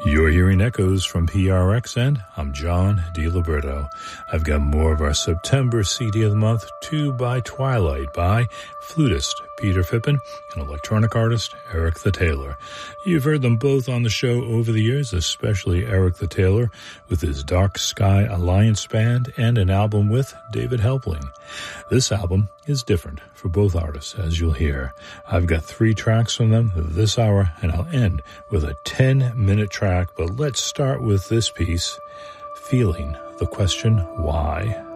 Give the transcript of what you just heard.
You're hearing echoes from PRXN. I'm John DiLiberto. I've got more of our September CD of the month, Two by Twilight by flutist Peter Phippen and electronic artist Eric the Taylor. You've heard them both on the show over the years, especially Eric the Taylor with his Dark Sky Alliance Band and an album with David Helpling. This album is different for both artists, as you'll hear. I've got 3 tracks from them this hour, and I'll end with a 10-minute track, but let's start with this piece, Feeling the Question Why.